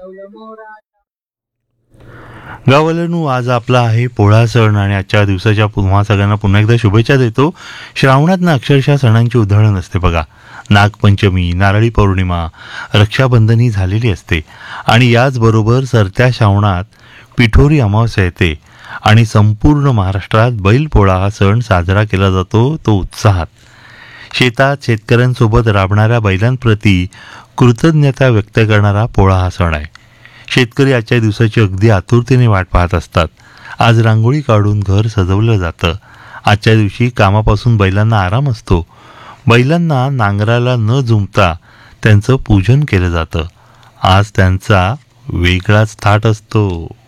गावाला आज आपला आहे पोळा सण आणि आजच्या दिवसाच्या पुन्हा सगळ्यांना पुन्हा एकदा शुभेच्छा देतो. श्रावणात अक्षरशः सणांची उधळण असते बघा. नागपंचमी, नारळी पौर्णिमा, रक्षाबंधन ही झालेली असते आणि याचबरोबर सरत्या श्रावणात पिठोरी अमावस्या येते आणि संपूर्ण महाराष्ट्रात बैलपोळा हा सण साजरा केला जातो, तो उत्साहात. शेतात शेतकऱ्यांसोबत राबणाऱ्या बैलांप्रती कृतज्ञता व्यक्त करणारा पोळा हा सण आहे. शेतकरी आजच्या दिवसाची अगदी आतुरतेने वाट पाहत असतात. आज रांगोळी काढून घर सजवलं जातं. आजच्या दिवशी कामापासून बैलांना आराम असतो. बैलांना नांगराला न जुंपता त्यांचं पूजन केलं जातं. आज त्यांचा वेगळाच थाट असतो.